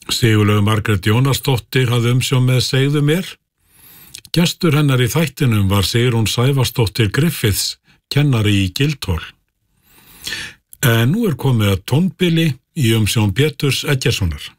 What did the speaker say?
Sigurlaug Margrét Jónasdóttir hafði umsjón með Segðu mér. Gestur hennar í þættinum var Sigrún Sævarsdóttir Griffiths, kennari í Gildhól. En nú komið að tónbili í umsjón Péturs Eggertssonar.